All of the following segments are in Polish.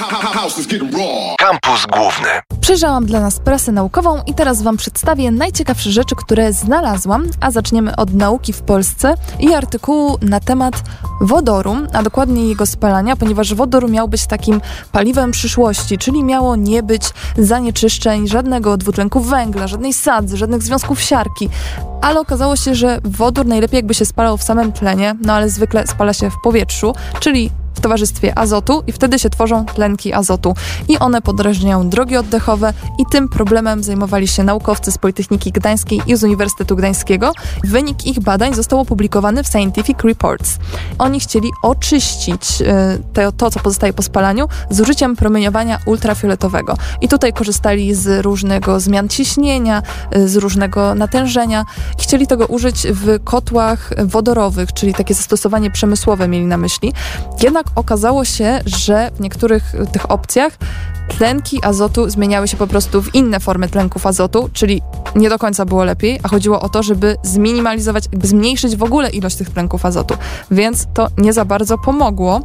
Kampus Główny. Przejrzałam dla nas prasę naukową i teraz Wam przedstawię najciekawsze rzeczy, które znalazłam, a zaczniemy od nauki w Polsce i artykułu na temat wodoru, a dokładnie jego spalania, ponieważ wodór miał być takim paliwem przyszłości, czyli miało nie być zanieczyszczeń, żadnego dwutlenku węgla, żadnej sadzy, żadnych związków siarki. Ale okazało się, że wodór najlepiej jakby się spalał w samym tlenie, no ale zwykle spala się w powietrzu, czyli w towarzystwie azotu i wtedy się tworzą tlenki azotu i one podrażniają drogi oddechowe i tym problemem zajmowali się naukowcy z Politechniki Gdańskiej i z Uniwersytetu Gdańskiego. Wynik ich badań został opublikowany w Scientific Reports. Oni chcieli oczyścić to, co pozostaje po spalaniu z użyciem promieniowania ultrafioletowego i tutaj korzystali z różnego zmian ciśnienia, z różnego natężenia. Chcieli tego użyć w kotłach wodorowych, czyli takie zastosowanie przemysłowe mieli na myśli. Jednak okazało się, że w niektórych tych opcjach tlenki azotu zmieniały się po prostu w inne formy tlenków azotu, czyli nie do końca było lepiej, a chodziło o to, żeby zminimalizować, jakby zmniejszyć w ogóle ilość tych tlenków azotu, więc to nie za bardzo pomogło.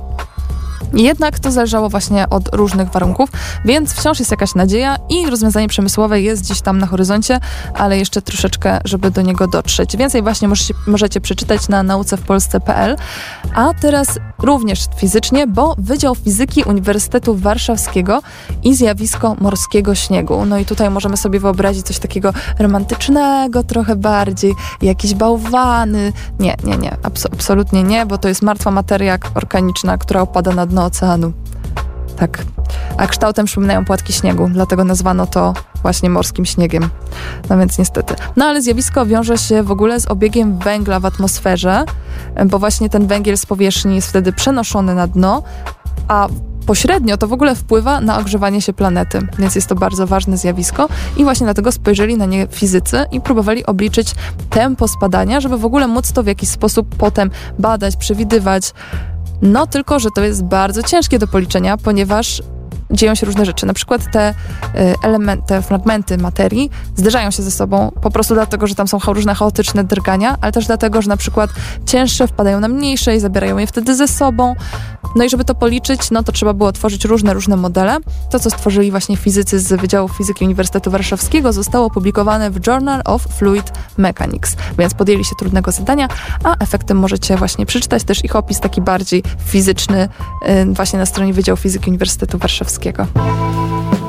Jednak to zależało właśnie od różnych warunków, więc wciąż jest jakaś nadzieja i rozwiązanie przemysłowe jest gdzieś tam na horyzoncie, ale jeszcze troszeczkę, żeby do niego dotrzeć. Więcej właśnie możecie przeczytać na naukowpolsce.pl. A teraz również fizycznie, bo Wydział Fizyki Uniwersytetu Warszawskiego i zjawisko morskiego śniegu. No i tutaj możemy sobie wyobrazić coś takiego romantycznego, trochę bardziej, jakieś bałwany. Nie, absolutnie nie, bo to jest martwa materia organiczna, która opada na dno oceanu. Tak. A kształtem przypominają płatki śniegu, dlatego nazwano to właśnie morskim śniegiem. No więc niestety. No ale zjawisko wiąże się w ogóle z obiegiem węgla w atmosferze, bo właśnie ten węgiel z powierzchni jest wtedy przenoszony na dno, a pośrednio to w ogóle wpływa na ogrzewanie się planety, więc jest to bardzo ważne zjawisko i właśnie dlatego spojrzeli na nie fizycy i próbowali obliczyć tempo spadania, żeby w ogóle móc to w jakiś sposób potem badać, przewidywać. No tylko, że to jest bardzo ciężkie do policzenia, ponieważ dzieją się różne rzeczy. Na przykład te fragmenty materii zderzają się ze sobą po prostu dlatego, że tam są różne chaotyczne drgania, ale też dlatego, że na przykład cięższe wpadają na mniejsze i zabierają je wtedy ze sobą. No i żeby to policzyć, no to trzeba było tworzyć różne modele. To, co stworzyli właśnie fizycy z Wydziału Fizyki Uniwersytetu Warszawskiego, zostało opublikowane w Journal of Fluid Mechanics, więc podjęli się trudnego zadania, a efektem możecie właśnie przeczytać też ich opis taki bardziej fizyczny właśnie na stronie Wydziału Fizyki Uniwersytetu Warszawskiego.